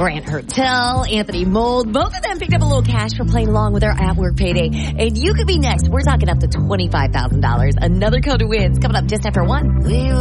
Grant Hertel, Anthony Mold. Both of them picked up a little cash for playing along with their at-work payday. And you could be next. We're talking up to $25,000. Another code to wins coming up just after 1.